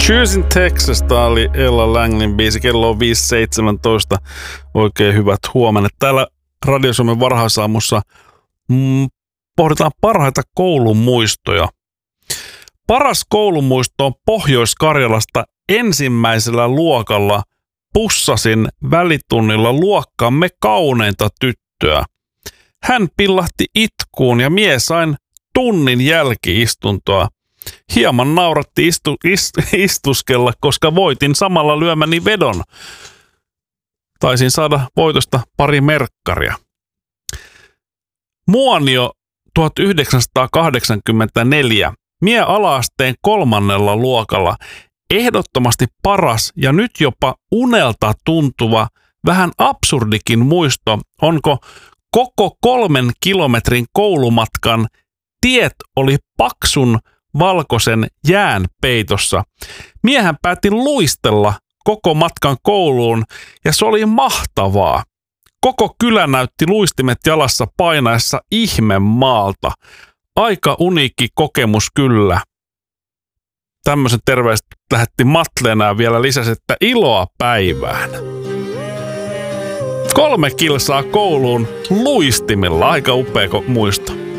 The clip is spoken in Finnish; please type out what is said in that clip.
Shoes in Texas, tää oli Ella Langlin biisi, kello on 5.17. Oikein hyvät huomenna. Täällä Radio Suomen varhaisaamussa pohditaan parhaita koulumuistoja. Paras koulumuisto on Pohjois-Karjalasta. Ensimmäisellä luokalla pussasin välitunnilla luokkaamme kauneinta tyttöä. Hän pillahti itkuun ja mie sain tunnin jälki-istuntoa. Hieman nauratti istuskella, koska voitin samalla lyömäni vedon. Taisin saada voitosta pari merkkaria. Muonio 1984. Mie ala-asteen 3. luokalla. Ehdottomasti paras ja nyt jopa unelta tuntuva, vähän absurdikin muisto, onko koko 3 kilometrin koulumatkan tiet oli paksun valkoisen jään peitossa. Miehän päätti luistella koko matkan kouluun ja se oli mahtavaa. Koko kylä näytti luistimet jalassa painaessa ihmemaalta. Aika uniikki kokemus kyllä. Tämmöisen terveiset lähetti Matleena ja vielä lisäsi, että iloa päivään. 3 kilsaa kouluun luistimilla. Aika upea muisto.